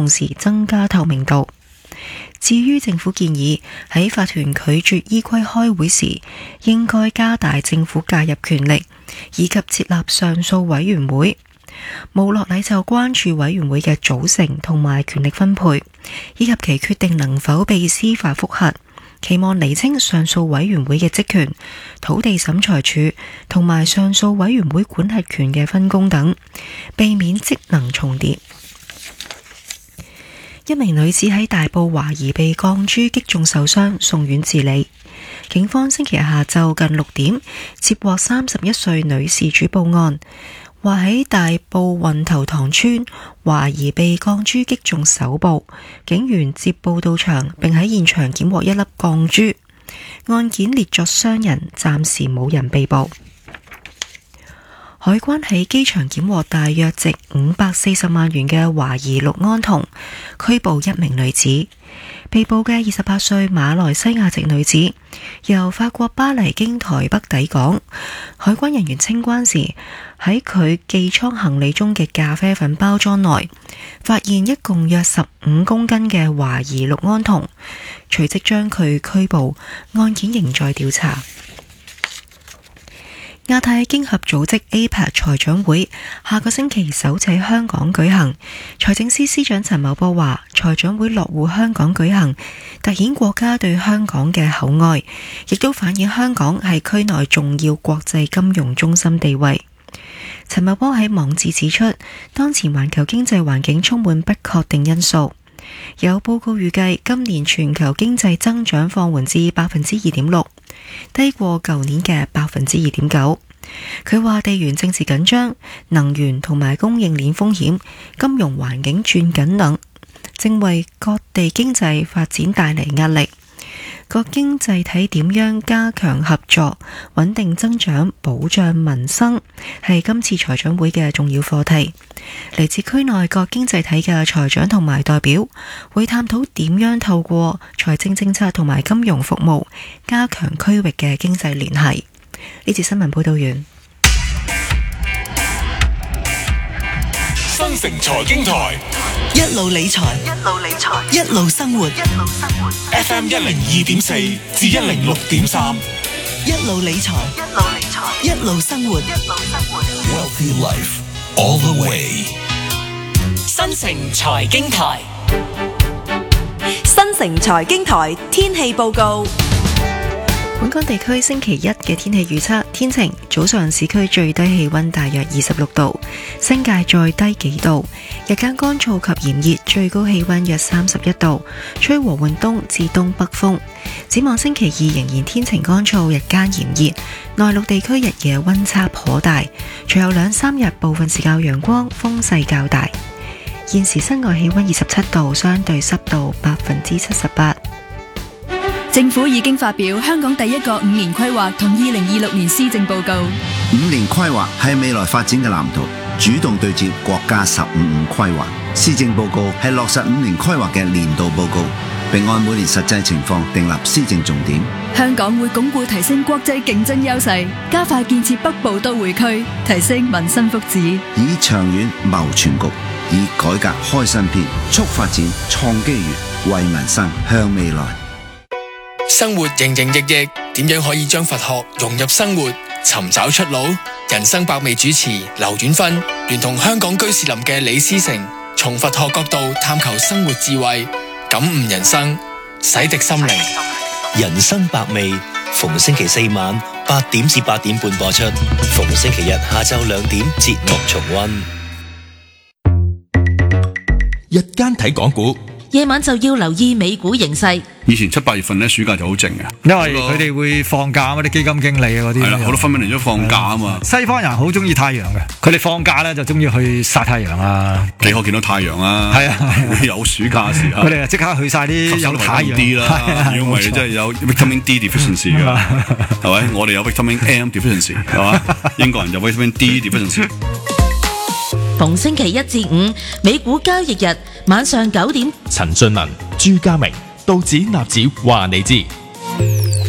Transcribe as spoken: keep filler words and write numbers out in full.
同時增加透明度。至於政府建議喺法團拒絕依規開會時，應該加大政府介入權力，以及設立上訴委員會。毛樂禮就關注委員會嘅組成同埋權力分配，以及其決定能否被司法覆核，期望釐清上訴委員會嘅職權、土地審裁處同埋上訴委員會管轄權嘅分工等，避免職能重疊。一名女子喺大埔懷疑被鋼珠擊中受傷，送院治理。警方星期日下晝近六點接獲三十一歲女事主報案，話喺大埔運頭塘村懷疑被鋼珠擊中手部，警員接報到場，並喺現場檢獲一粒鋼珠。案件列作傷人，暫時冇人被捕。海關喺機場檢獲大約值五百四十萬元嘅懷疑氯胺酮，拘捕一名女子。被捕嘅二十八歲馬來西亞籍女子由法國巴黎經台北抵港，海關人員清關時喺佢寄艙行李中嘅咖啡粉包裝內發現一共約十五公斤嘅懷疑氯胺酮，隨即將佢拘捕，案件仍在調查。亞太經合組織 A P E C 財長會下個星期首次喺香港舉行，財政司司長陳茂波話，財長會落戶香港舉行，凸顯國家對香港嘅厚愛，亦都反映香港係區內重要國際金融中心地位。陳茂波喺網誌指出，當前環球經濟環境充滿不確定因素，有報告預計今年全球經濟增長放緩至百分之二點六，低過舊年嘅百分之二點九。佢話地緣政治緊張、能源同埋供應鏈風險、金融環境轉緊冷，正為各地經濟發展帶嚟壓力。各經濟體點樣加強合作、穩定增長、保障民生，係今次財長會嘅重要課題。嚟自區內各經濟體嘅財長同埋代表會探討點樣透過財政政策同埋金融服務加強區域嘅經濟聯繫。呢節新聞報道完。 新城財經台一路理財， 一路理財， 一路生活， 一路生活。 F M 一零二點四至一零六點三， 一路理財， 一路理財， 一路生活， 一路生活。 Wealthy Life all the way。 新城財經台， 新城財經台天氣報告。 本港地區星期一嘅天氣預測，天晴，早上市區最低氣溫大約二十六度，新界再低幾度，日間乾燥及炎熱，最高氣溫約三十一度，吹和緩東至東北風。展望星期二仍然天晴乾燥，日間炎熱，內陸地區日夜溫差頗大，隨後兩三日部分時較陽光，風勢較大。現時室外氣溫二十七度，相對濕度百分之七十八。 政府已經發表香港第一個五年規劃同二零二六年施政報告。 五年規劃係未來發展嘅藍圖，主動對接國家十五五規劃。施政報告係落實五年規劃嘅年度報告，並按每年實際情況訂立施政重點。 香港會鞏固提升國際競爭優勢，加快建設北部都會區，提升民生福祉， 以長遠謀全局，以改革開新篇，促發展創機遇，為民生向未來。 生活營營役役，點樣可以將佛學融入生活，尋找出路？人生百味主持劉遠芬聯同香港居士林嘅李思成，從佛學角度探求生活智慧，感悟人生，洗滌心靈。 人生百味，逢星期四晚八點至八點半播出，逢星期日下晝兩點節目重溫。 日間睇港股， 夜晚就要留意美股形勢。 以前七八月份咧，暑假就好靜嘅， 因為佢哋會放假啊嘛，啲基金經理啊嗰啲。係啦，好多分分嚟咗放假啊嘛。 西方人好中意太陽嘅，佢哋放假咧就中意去曬太陽啊。 你可見到太陽啊？係啊，有暑假時候。佢哋即刻去曬啲有太陽啲啦。如果唔係，真係有 vitamin D deficiency 㗎，係咪？我哋有 vitamin M deficiency 係嘛？英國人有 vitamin D deficiency。 逢星期一至五，美股交易日晚上九點， 陳俊文、朱家明、道指、納指話你知。